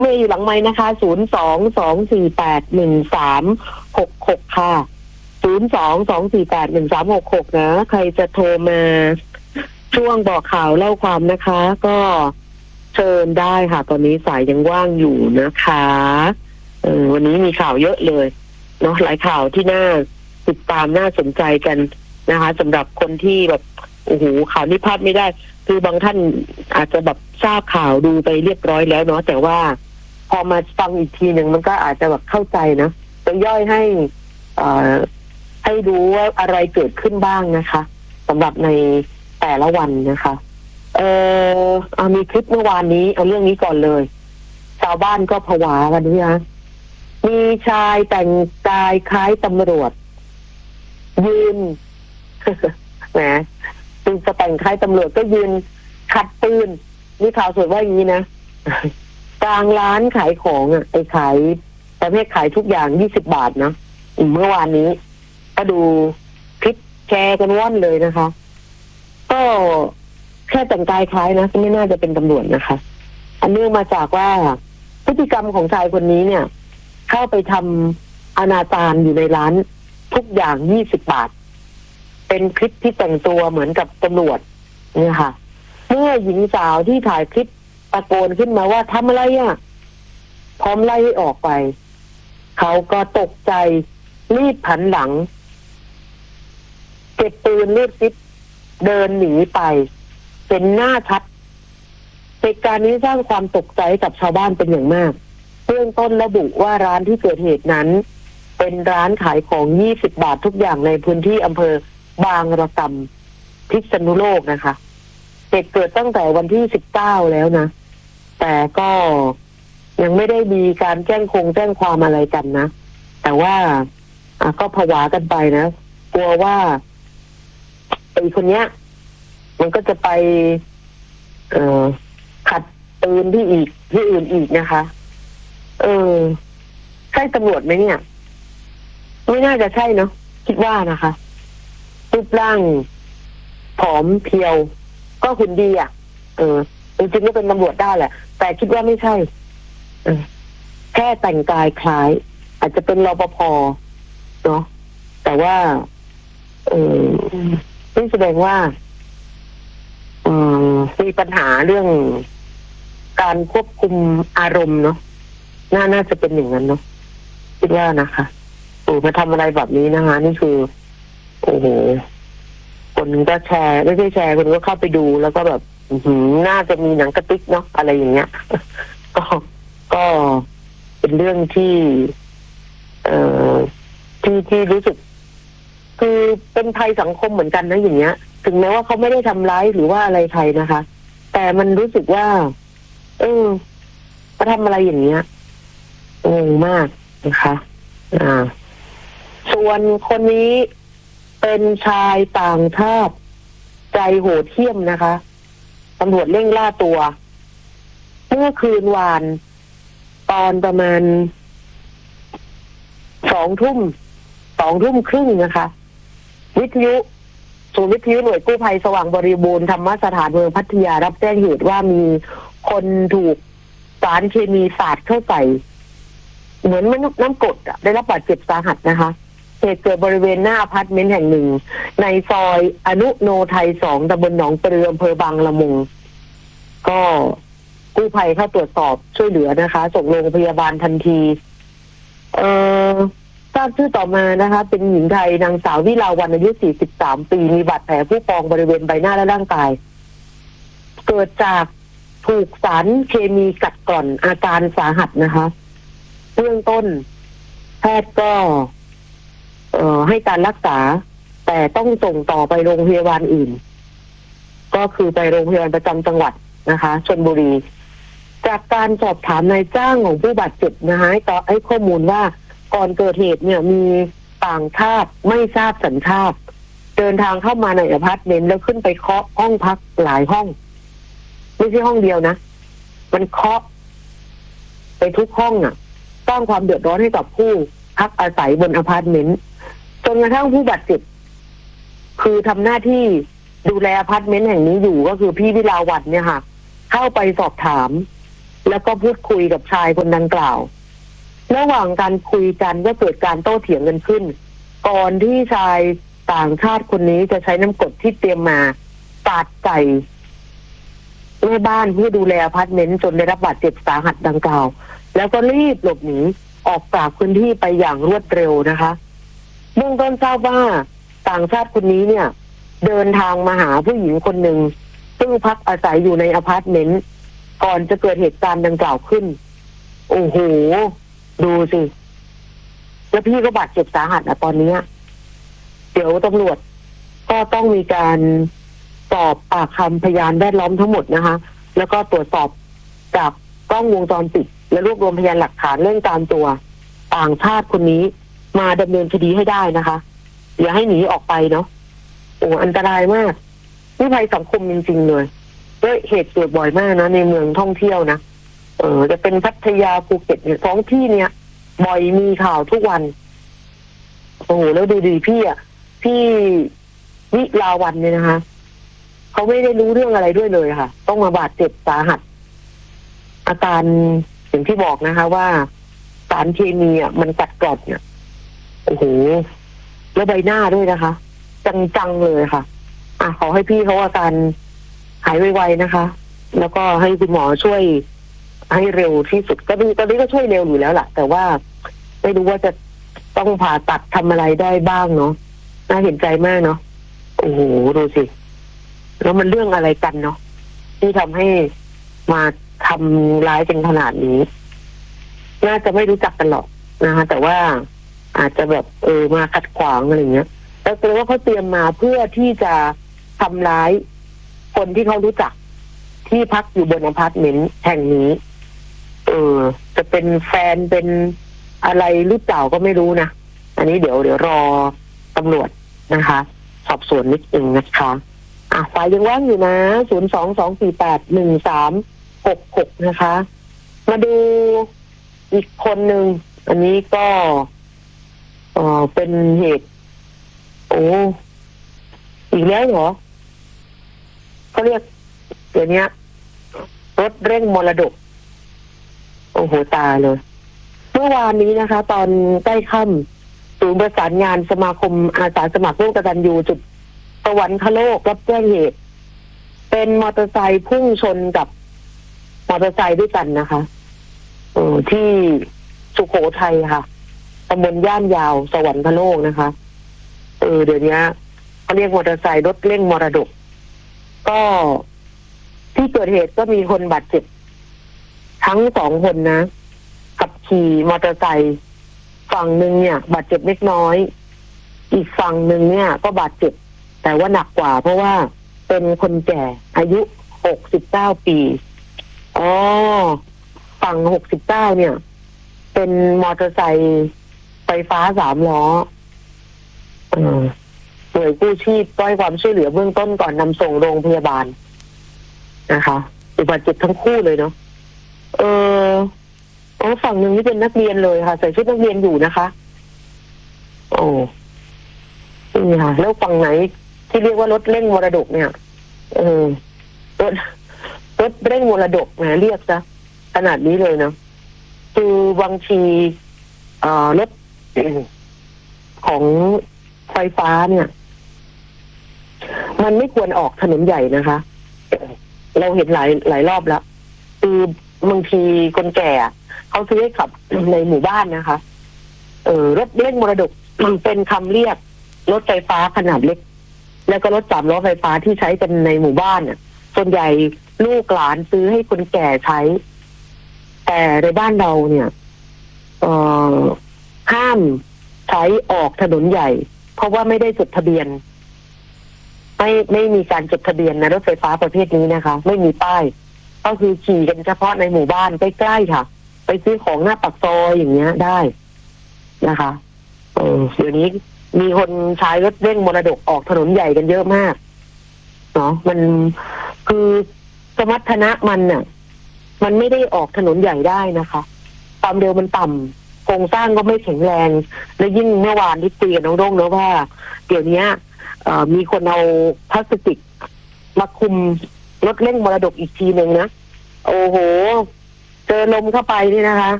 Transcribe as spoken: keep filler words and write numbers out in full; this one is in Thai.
เมย์อยู่หลังไม้นะคะศูนย์สองสองสี่แปดหนึ่งสามหกหกค่ะศูนย์สองสองสี่แปดหนึ่งสามหกหกนะใครจะโทรมาช่วงบอกข่าวเล่าความนะคะ ก็เชิญได้ค่ะ ตอนนี้สายยังว่างอยู่นะคะเออวันนี้มีข่าวเยอะเลยเนาะหลายข่าวที่น่าติดตามน่าสนใจกันนะคะสำหรับคนที่แบบโอ้โหข่าวนี้พลาดไม่ได้คือบางท่านอาจจะแบบทราบข่าวดูไปเรียบร้อยแล้วเนาะแต่ว่าพอมาฟังอีกทีหนึ่งมันก็อาจจะแบบเข้าใจนะจะย่อยให้อ่าให้รู้ว่าอะไรเกิดขึ้นบ้างนะคะสำหรับในแต่ละวันนะคะเออเอามีคลิปเมื่อวานนี้เอาเรื่องนี้ก่อนเลยชาวบ้านก็ผวากันนี่นะมีชายแต่งกายคล้ายตำรวจยืน แหมคือจะแต่งคล้ายตำรวจก็ยืนขัดปืนนี่ข่าวสดว่าอย่างนี้นะ กลางร้านขายของอ่ะไอ้ขายประเภทขายทุกอย่างยี่สิบบาทนะเมื่อวานนี้ก็ดูคลิปแชร์กันว่อนเลยนะคะก็แค่แต่งกายคล้ายนะไม่น่าจะเป็นตำรวจนะคะอันเนื่องมาจากว่าพฤติกรรมของชายคนนี้เนี่ยเข้าไปทำอนาจารอยู่ในร้านทุกอย่างยี่สิบบาทเป็นคลิปที่แต่งตัวเหมือนกับตำรวจเนี่ยค่ะเมื่อหญิงสาวที่ถ่ายคลิปตะโกนขึ้นมาว่าทำอะไรอ่ะพร้อมไล่ให้ออกไปเขาก็ตกใจรีบผันหลังเก็บปืนรีบซิปเดินหนีไปเป็นหน้าชัดเหตุการณ์นี้สร้างความตกใจกับชาวบ้านเป็นอย่างมากเบื้องต้นระบุว่าร้านที่เกิดเหตุนั้นเป็นร้านขายของยี่สิบบาททุกอย่างในพื้นที่อำเภอบางระกำพิษณุโลกนะคะเหตุเกิดตั้งแต่วันที่สิบเก้าแล้วนะแต่ก็ยังไม่ได้มีการแจ้งคงแจ้งความอะไรกันนะแต่ว่าอ่ะก็ผวากันไปนะกลัวว่าไอ้คนเนี้ยมันก็จะไปเอ่อขัดปืนที่อีกที่อื่นอีกนะคะเออใช่ตำรวจไหมเนี่ยไม่น่าจะใช่เนาะคิดว่านะคะรูปร่างผอมเพรียวก็หุ่นดีอ่ะเออจริงๆก็เป็นตำรวจได้แหละแต่คิดว่าไม่ใช่เออแค่แต่งกายคล้ายอาจจะเป็นรปภเนาะแต่ว่าเออนี่แสดงว่าอืมมีปัญหาเรื่องการควบคุมอารมณ์เนาะน่าน่าจะเป็นอย่างนั้นเนาะคิดว่านะคะโอ้มาทำอะไรแบบนี้นะคะนี่คือโอ้โหคนก็แชร์ไม่ใช่แชร์คนก็เข้าไปดูแล้วก็แบบหืมน่าจะมีหนังกระติกเนาะอะไรอย่างเงี้ย ก็ก็เป็นเรื่องที่ เอ่อที่ที่รู้สึกคือเป็นภัยสังคมเหมือนกันนะอย่างเงี้ยถึงแม้ว่าเขาไม่ได้ทำร้ายหรือว่าอะไรใครนะคะแต่มันรู้สึกว่าเออมาทำอะไรอย่างเงี้ยงงมากนะคะอ่าส่วนคนนี้เป็นชายต่างชาติใจโหดเหี้ยมนะคะตำรวจเร่งล่าตัวเมื่อคืนวานตอนประมาณสองทุ่มสองทุ่มครึ่งนะคะวิทยุศูนย์วิทยุหน่วยกู้ภัยสว่างบริบูรณ์ธรรมสถานเมืองพัทยารับแจ้งเหตุว่ามีคนถูกสารเคมีสาดเข้าใส่เหมือนมันน้ำกรดอะได้รับบาดเจ็บสาหัสนะคะเหตุเกิดบริเวณหน้าอพาร์ตเมนต์แห่งหนึ่งในซอยอนุโนไทยสองตำบลหนองปลืออำเภอบางละมุงก็กู้ภัยเข้าตรวจสอบช่วยเหลือนะคะส่งโรงพยาบาลทันทีเอ่อทราบชื่อต่อมานะคะเป็นหญิงไทยนางสาววิลาวันอายุสี่สิบสามปีมีบาดแผลผู้พองบริเวณใบหน้าและร่างกายเกิดจากถูกสารเคมีกัดกร่อนอาการสาหัสนะคะเบื้องต้นแพทย์ก็เอ่อให้การรักษาแต่ต้องส่งต่อไปโรงพยาบาลอื่นก็คือไปโรงพยาบาลประจำจังหวัดนะคะชลบุรีจากการสอบถามนายจ้างของผู้บาดเจ็บนะคะต่อให้ข้อมูลว่าก่อนเกิดเหตุเนี่ยมีต่างชาติไม่ทราบสัญชาติเดินทางเข้ามาในอพาร์ตเมนต์แล้วขึ้นไปเคาะห้องพักหลายห้องไม่ใช่ห้องเดียวนะมันเคาะไปทุกห้องอ่ะสร้างความเดือดร้อนให้กับผู้พักอาศัยบนอพาร์ตเมนต์จนกระทั่งผู้บาดเจ็บคือทำหน้าที่ดูแลอพาร์ตเมนต์แห่งนี้อยู่ก็คือพี่วิลาวันเนี่ยค่ะเข้าไปสอบถามแล้วก็พูดคุยกับชายคนดังกล่าวระหว่างการคุยกันก็เกิดการโต้เถียงกันขึ้นก่อนที่ชายต่างชาติคนนี้จะใช้น้ำกรดที่เตรียมมาสาดใส่แม่บ้านผู้ดูแลอพาร์ตเมนต์จนได้รับบาดเจ็บสาหัสดังกล่าวแล้วก็รีบหลบหนีออกจากพื้นที่ไปอย่างรวดเร็วนะคะเบื้องต้นทราบว่าต่างชาติคนนี้เนี่ยเดินทางมาหาผู้หญิงคนหนึ่งซึ่งพักอาศัยอยู่ในอพาร์ตเมนต์ก่อนจะเกิดเหตุการณ์ดังกล่าวขึ้นโอ้โหดูสิแล้วพี่ก็บาดเจ็บสาหัสอ่ะตอนนี้เดี๋ยวตำรวจก็ต้องมีการสอบปากคำพยานแวดล้อมทั้งหมดนะคะแล้วก็ตรวจสอบจากกล้องวงจรปิดและรวบรวมพยานหลักฐานเรื่องตามตัวต่างชาติคนนี้มาดำเนินคดีให้ได้นะคะอย่าให้หนีออกไปเนาะโอ้อันตรายมากนี่ภัยสังคมจริงๆเลยด้วยเหตุเกิดบ่อยมากนะในเมืองท่องเที่ยวนะเออจะเป็นพัทยาภูเก็ตเนี่ยท้องที่เนี่ยบ่อยมีข่าวทุกวันโอ้โหแล้วดูดีพี่อ่ะพี่วิลาวันเนี่ยนะคะเขาไม่ได้รู้เรื่องอะไรด้วยเลยค่ะต้องมาบาดเจ็บสาหัสอาการอย่างที่บอกนะคะว่าสารเคมีอ่ะมันกัดกร่อนเนี่ยโอ้โหแล้วใบหน้าด้วยนะคะจังๆเลยค่ะอ่ะขอให้พี่เขาอาการหายไวๆนะคะแล้วก็ให้คุณหมอช่วยให้เร็วที่สุดก็ตอนนี้ก็ช่วยเร็วอยู่แล้วล่ะแต่ว่าไม่รู้ว่าจะต้องผ่าตัดทำอะไรได้บ้างเนาะน่าเห็นใจมากเนาะโอ้โหดูสิแล้วมันเรื่องอะไรกันเนาะที่ทำให้มาทำร้ายกันขนาดนี้น่าจะไม่รู้จักกันหรอกนะคะแต่ว่าอาจจะแบบเออมาขัดขวางอะไรเงี้ยแล้วแปลว่าเขาเตรียมมาเพื่อที่จะทำร้ายคนที่เขารู้จักที่พักอยู่บนอพาร์ตเมนต์แห่งนี้เออจะเป็นแฟนเป็นอะไรหรือเปล่าก็ไม่รู้นะอันนี้เดี๋ยวเดี๋ยวรอตำรวจนะคะสอบสวนนิดนึงนะคะอ่ะสายยังว่างอยู่นะศูนย์สองสองสี่แปดหนึ่งสามหกหกนะคะมาดูอีกคนหนึ่งอันนี้ก็เออเป็นเหตุโอ้อีกแล้วเหรอเขาเรียกเดี๋ยวนี้รถเร่งมรดกโอ้โหตาเลยเมื่อวานนี้นะคะตอนใกล้ค่ำศูนย์ประสานงานสมาคมอาสาสมัครร่วมกตัญญูจุดสวรรคโลกรับแจ้งเหตุเป็นมอเตอร์ไซค์พุ่งชนกับมอเตอร์ไซค์ด้วยกันนะคะเออที่สุโขทัยค่ะตำบลย่านยาวสวรรคโลกนะคะเออเดี๋ยวนี้เขาเรียกมอเตอร์ไซค์รถเร่งมรดกก็ที่เกิดเหตุก็มีคนบาดเจ็บทั้งสองคนนะขับขี่มอเตอร์ไซค์ฝั่งหนึ่งเนี่ยบาดเจ็บเล็กน้อยอีกฝั่งหนึ่งเนี่ยก็บาดเจ็บแต่ว่าหนักกว่าเพราะว่าเป็นคนแก่อายุหกสิบเก้าปีอ๋อฝั่งหกสิบเก้าเนี่ยเป็นมอเตอร์ไซค์ไฟฟ้าสามล้อเออหน่วยกู้ชีพก็ให้ความช่วยเหลือเบื้องต้นก่อนนำส่งโรงพยาบาลนะคะบาดเจ็บทั้งคู่เลยเนาะเอออ๋อฝั่งหนึ่งนี่เป็นนักเรียนเลยค่ะใส่ชุดนักเรียนอยู่นะคะโอ้นี่ค่ะแล้วฝั่งไหนที่เรียกว่ารถเร่งมรดกเนี่ยเออรถรถเร่งมรดกนะเรียกซะขนาดนี้เลยเนาะคือบางทีเอ่อรถของไฟฟ้าเนี่ยมันไม่ควรออกถนนใหญ่นะคะเราเห็นหลายหลายรอบแล้วคือบางทีคนแก่เขาซื้อให้ขับในหมู่บ้านนะคะเออรถเร่งมรดกมันเป็นคำเรียกรถไฟฟ้าขนาดเล็กแล้วก็รถสามล้อไฟฟ้าที่ใช้กันในหมู่บ้านน่ะส่วนใหญ่ลูกหลานซื้อให้คนแก่ใช้แต่ในบ้านเราเนี่ยเอ่อห้ามใช้ออกถนนใหญ่เพราะว่าไม่ได้จดทะเบียนไม่ไม่มีการจดทะเบียนนะรถไฟฟ้าประเภทนี้นะคะไม่มีป้ายก็คือขี่กันเฉพาะในหมู่บ้านใกล้ๆค่ะไปซื้อของหน้าปากซอยอย่างเงี้ยได้นะคะเออเดี๋ยวนี้มีคนใช้รถเร่งมรดกออกถนนใหญ่กันเยอะมากเนาะมันคือสมรรถนะมันน่ะมันไม่ได้ออกถนนใหญ่ได้นะคะความเร็วมันต่ำโครงสร้างก็ไม่แข็งแรงและยิ่งเมื่อวานที่คุยกับน้องโด่งเนอะว่าเดี๋ยวนี้มีคนเอาพลาสติกมาคุมรถเร่งมรดกอีกทีหนึ่งนะโอ้โหเจอลมเข้าไปนี่นะคะ